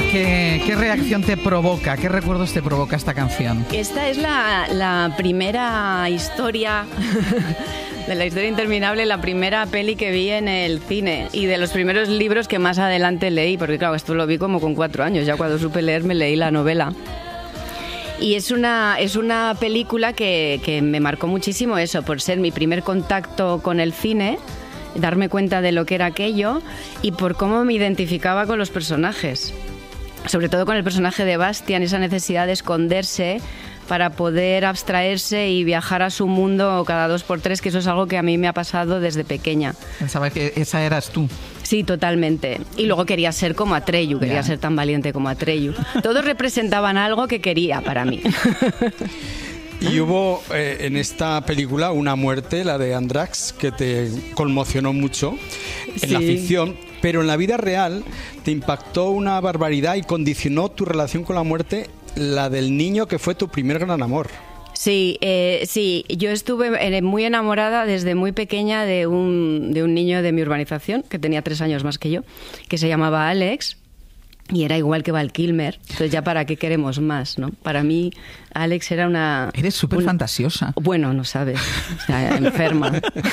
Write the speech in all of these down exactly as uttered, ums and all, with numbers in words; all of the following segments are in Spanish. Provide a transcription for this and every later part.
¿Qué, qué reacción te provoca? ¿Qué recuerdos te provoca esta canción? Esta es la, la primera historia de la historia interminable, la primera peli que vi en el cine y de los primeros libros que más adelante leí, porque claro, esto lo vi como con cuatro años, ya cuando supe leer me leí la novela. Y es una, es una película que, que me marcó muchísimo eso, por ser mi primer contacto con el cine, darme cuenta de lo que era aquello y por cómo me identificaba con los personajes. Sobre todo con el personaje de Bastian, esa necesidad de esconderse para poder abstraerse y viajar a su mundo cada dos por tres, que eso es algo que a mí me ha pasado desde pequeña. Pensaba que esa eras tú. Sí, totalmente. Y luego quería ser como Atreyu, quería yeah. ser tan valiente como Atreyu. Todos representaban algo que quería para mí. Y hubo eh, en esta película una muerte, la de Andrax, que te conmocionó mucho en sí. la ficción, pero en la vida real te impactó una barbaridad y condicionó tu relación con la muerte, la del niño que fue tu primer gran amor. Sí, eh, sí, yo estuve muy enamorada desde muy pequeña de un, de un niño de mi urbanización, que tenía tres años más que yo, que se llamaba Alex. Y era igual que Val Kilmer, entonces ya para qué queremos más, ¿no? Para mí, Alex era una... Eres súper un... fantasiosa. Bueno, no sabes, o sea, enferma.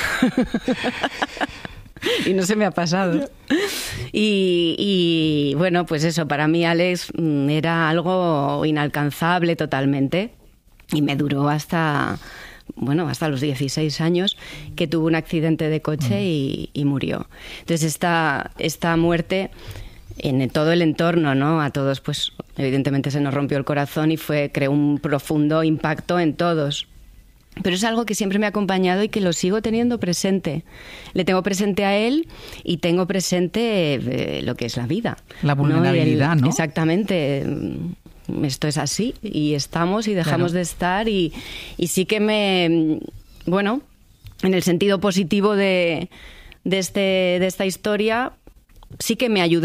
Y no se me ha pasado. Y, y bueno, pues eso, para mí Alex era algo inalcanzable totalmente. Y me duró hasta... bueno, hasta los dieciséis años, que tuvo un accidente de coche y, y murió. Entonces esta, esta muerte... en todo el entorno, ¿no? A todos, pues, evidentemente se nos rompió el corazón y fue, creó un profundo impacto en todos. Pero es algo que siempre me ha acompañado y que lo sigo teniendo presente. Le tengo presente a él y tengo presente eh, lo que es la vida. La vulnerabilidad, ¿no? ¿no? Exactamente. Esto es así y estamos y dejamos claro. de estar y, y sí que me... bueno, en el sentido positivo de, de, este, de esta historia, sí que me ayuda